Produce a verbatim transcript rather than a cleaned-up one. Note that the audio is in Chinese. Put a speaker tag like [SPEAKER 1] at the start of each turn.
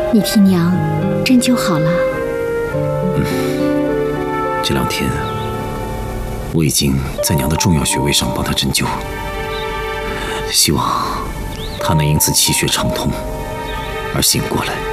[SPEAKER 1] 你替娘针灸好了？
[SPEAKER 2] 嗯，这两天我已经在娘的重要穴位上帮她针灸，希望她能因此气血畅通而醒过来。